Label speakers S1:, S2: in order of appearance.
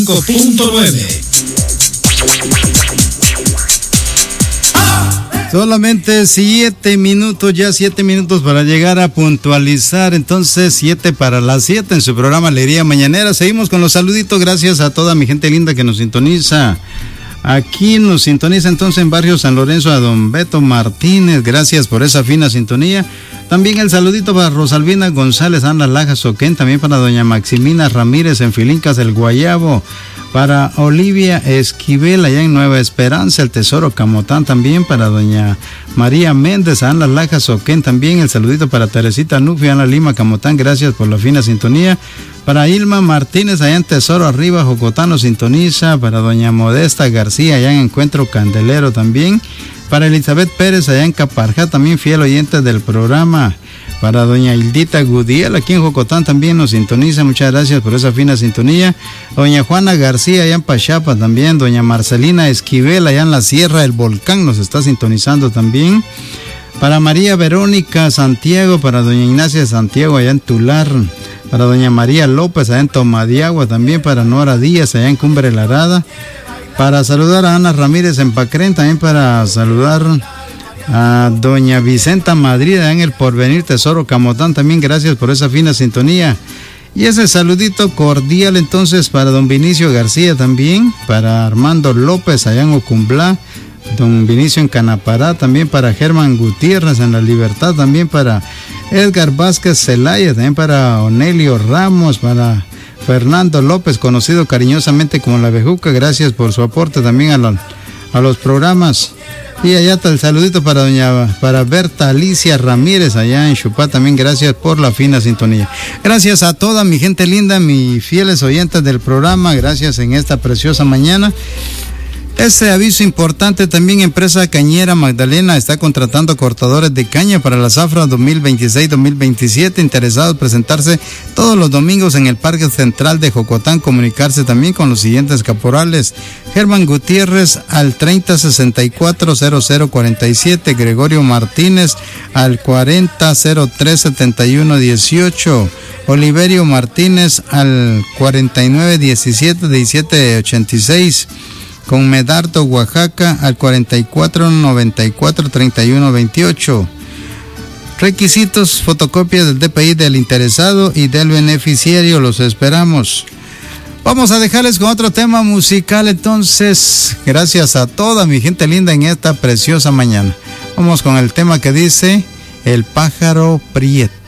S1: 5.9. Solamente 7 minutos, ya 7 minutos para llegar a puntualizar. Entonces 7 para las 7 en su programa Alegría Mañanera. Seguimos con los saluditos, gracias a toda mi gente linda que nos sintoniza. Aquí nos sintoniza entonces en Barrio San Lorenzo a don Beto Martínez, gracias por esa fina sintonía. También el saludito para Rosalvina González, Ana Laja Soquén, también para doña Maximina Ramírez en Filincas del Guayabo, para Olivia Esquivel allá en Nueva Esperanza, el Tesoro Camotán, también para doña María Méndez, Ana Laja Soquén, también el saludito para Teresita Nufio, Ana Lima Camotán, gracias por la fina sintonía. Para Ilma Martínez allá en Tesoro Arriba, Jocotano sintoniza, para doña Modesta García allá en Encuentro Candelero también, para Elizabeth Pérez allá en Caparjá, también fiel oyente del programa. Para doña Hildita Gudiel aquí en Jocotán también nos sintoniza, muchas gracias por esa fina sintonía. Doña Juana García allá en Pachapa también, doña Marcelina Esquivel allá en la Sierra del Volcán nos está sintonizando también. Para María Verónica Santiago, para doña Ignacia Santiago allá en Tular, para doña María López allá en Tomadiagua, también para Nora Díaz allá en Cumbre La Arada, para saludar a Ana Ramírez en Pacrén, también para saludar a doña Vicenta Madrid allá en el Porvenir Tesoro Camotán, también gracias por esa fina sintonía. Y ese saludito cordial entonces para don Vinicio García también, para Armando López allá en Ocumblá, don Vinicio en Canapará, también para Germán Gutiérrez en La Libertad, también para Edgar Vázquez Zelaya, también para Onelio Ramos, para Fernando López, conocido cariñosamente como La Bejuca, gracias por su aporte también a los programas. Y allá está el saludito para Berta Alicia Ramírez allá en Chupá, también gracias por la fina sintonía. Gracias a toda mi gente linda, mis fieles oyentes del programa, gracias en esta preciosa mañana. Ese aviso importante también, empresa cañera Magdalena está contratando cortadores de caña para la zafra 2026-2027, interesados presentarse todos los domingos en el Parque Central de Jocotán, comunicarse también con los siguientes caporales: Germán Gutiérrez al 3064-0047, Gregorio Martínez al 4003-7118, Oliverio Martínez al 4917-1786, con Medardo Oaxaca al 4494-3128. Requisitos: fotocopia del DPI del interesado y del beneficiario. Los esperamos. Vamos a dejarles con otro tema musical entonces, gracias a toda mi gente linda en esta preciosa mañana. Vamos con el tema que dice El Pájaro Prieto.